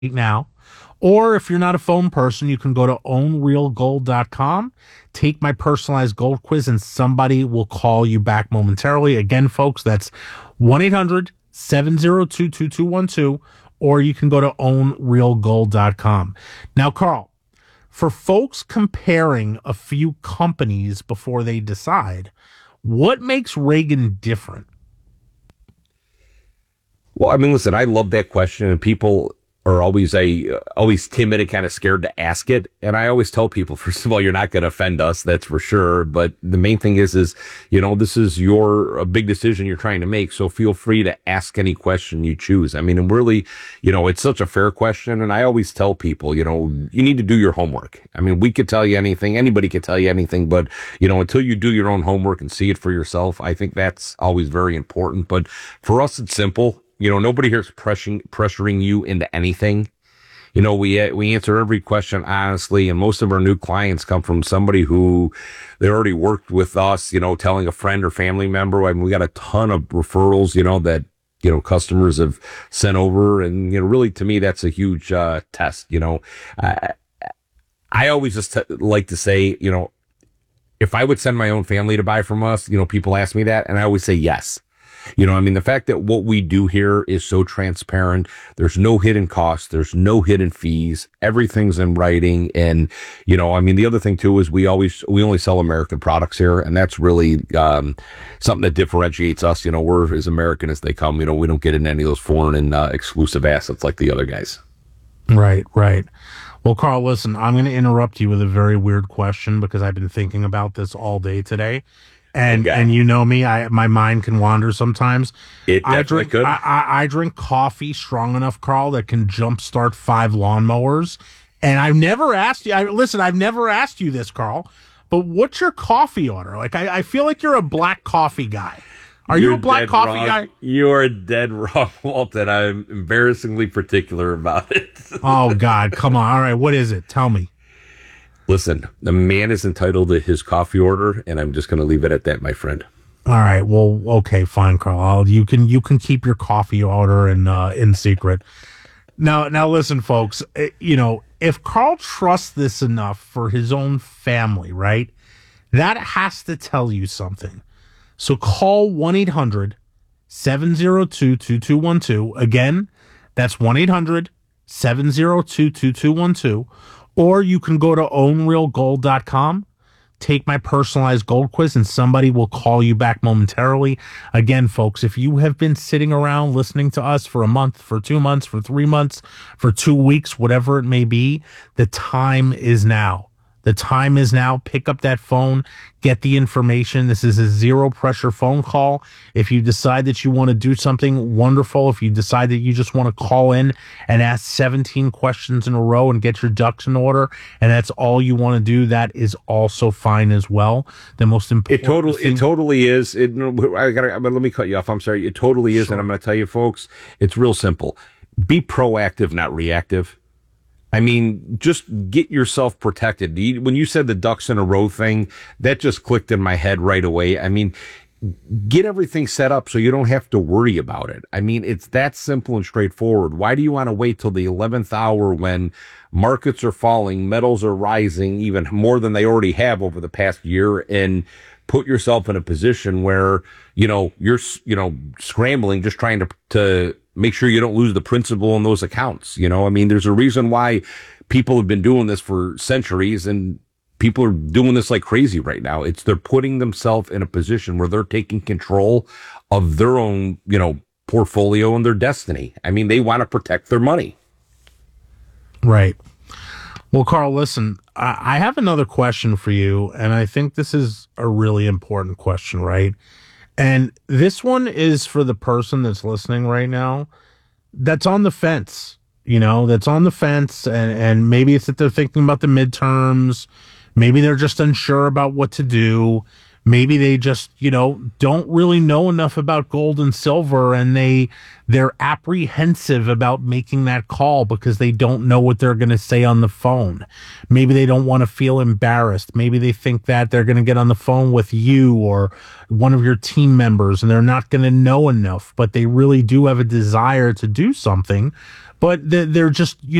now. Or if you're not a phone person, you can go to ownrealgold.com, take my personalized gold quiz, and somebody will call you back momentarily. Again, folks, that's 1-800-702-2212, or you can go to ownrealgold.com. Now, Carl, for folks comparing a few companies before they decide, what makes Reagan different? Well, I mean, listen, I love that question, and people are always timid and kind of scared to ask it. And I always tell people, first of all, you're not going to offend us, that's for sure. But the main thing is, this is a big decision you're trying to make. So feel free to ask any question you choose. I mean, and really, it's such a fair question. And I always tell people, you need to do your homework. I mean, we could tell you anything, anybody could tell you anything, but, until you do your own homework and see it for yourself, I think that's always very important. But for us, it's simple. Nobody here is pressuring you into anything. We answer every question honestly, and most of our new clients come from somebody who they already worked with us, telling a friend or family member. I mean, we got a ton of referrals, that, customers have sent over. And, really, to me, that's a huge test. I always just like to say, if I would send my own family to buy from us, people ask me that, and I always say yes. The fact that what we do here is so transparent, there's no hidden costs, there's no hidden fees, everything's in writing. And, the other thing too is we only sell American products here. And that's really, something that differentiates us. We're as American as they come. We don't get into any of those foreign and exclusive assets like the other guys. Right. Well, Carl, listen, I'm going to interrupt you with a very weird question because I've been thinking about this all day today. And you know me, my mind can wander sometimes. I drink coffee strong enough, Carl, that can jumpstart 5 lawnmowers. And I've never asked you. I've never asked you this, Carl. But what's your coffee order? Like, I feel like you're a black coffee guy. Are you a black coffee guy? You are dead wrong, Walt, and I'm embarrassingly particular about it. Oh God, come on! All right, what is it? Tell me. Listen, the man is entitled to his coffee order, and I'm just going to leave it at that, my friend. All right. Well, okay, fine, Carl. You can keep your coffee order in secret. Now, listen, folks. If Carl trusts this enough for his own family, right? That has to tell you something. So call 1-800-702-2212. Again, that's 1-800-702-2212. Or you can go to ownrealgold.com, take my personalized gold quiz, and somebody will call you back momentarily. Again, folks, if you have been sitting around listening to us for a month, for 2 months, for 3 months, for 2 weeks, whatever it may be, the time is now. The time is now. Pick up that phone, get the information. This is a zero pressure phone call. If you decide that you want to do something wonderful, if you decide that you just want to call in and ask 17 questions in a row and get your ducks in order, and that's all you want to do, that is also fine as well. The most important it totally is. Let me cut you off. I'm sorry. It totally is. Sure. And I'm going to tell you, folks, it's real simple. Be proactive, not reactive. I mean, just get yourself protected. When you said the ducks in a row thing, that just clicked in my head right away. I mean, get everything set up so you don't have to worry about it. I mean, it's that simple and straightforward. Why do you want to wait till the 11th hour when markets are falling, metals are rising even more than they already have over the past year, and put yourself in a position where, you're, scrambling, just trying to make sure you don't lose the principal in those accounts. There's a reason why people have been doing this for centuries, and people are doing this like crazy right now. They're putting themselves in a position where they're taking control of their own, portfolio and their destiny. I mean, they want to protect their money. Right. Well, Carl, listen, I have another question for you, and I think this is a really important question, right? And this one is for the person that's listening right now that's on the fence, that's on the fence, and maybe it's that they're thinking about the midterms. Maybe they're just unsure about what to do. Maybe they just, don't really know enough about gold and silver, and they're apprehensive about making that call because they don't know what they're going to say on the phone. Maybe they don't want to feel embarrassed. Maybe they think that they're going to get on the phone with you or one of your team members and they're not going to know enough, but they really do have a desire to do something. but they're just,